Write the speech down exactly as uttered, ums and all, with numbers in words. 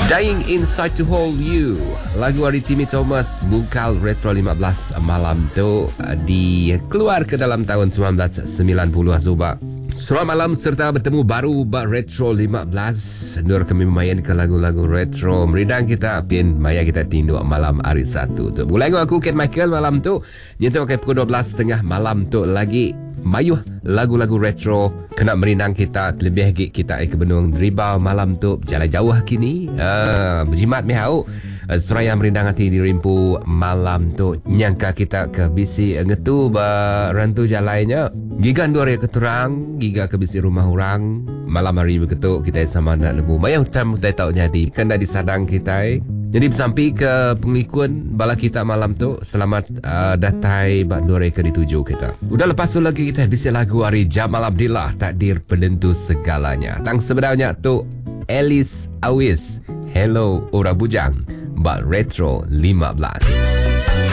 Dying Inside to Hold You, lagu dari Timmy Thomas, Bukal Retro lima belas malam tu di keluar ke dalam tahun sembilan belas sembilan puluh Zuba. Selamat malam serta bertemu baru Bak Retro lima belas. Nur kami memayan ke lagu-lagu retro meridang kita pin maya kita tinduk malam hari satu tu. Mulai aku Ken Michael malam tu nyentuh ke pukul dua belas tiga puluh malam tu lagi mayuh lagu-lagu retro kena merindang kita lebih lagi kita ke Benung Dribau malam tu berjalan jauh kini ah, berjimat mehau Seraya merindang hati di rimpu malam tu nyangka kita ke bisi ngetu ba rantu jalannya gigan dua hari keterang giga ke bisi rumah orang malam hari begitu kita sama nak lebu mayang hutan mutai tau jadi kena disadang kita jadi bersampai ke pengikun bala kita malam tu selamat uh, datai bak dua hari ke dituju kita udah lepas tu lagi kita bisi lagu hari jam malam dilah takdir penentu segalanya tang sebenarnya tu Alice Awis Hello Ora Bujang Bak Retro lima belas.